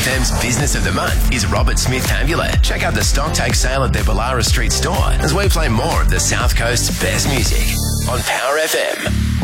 FM's Business of the Month is Robert Smith Amulet. Check out the stock take sale at their Ballara Street store as we play more of the South Coast's best music on Power FM.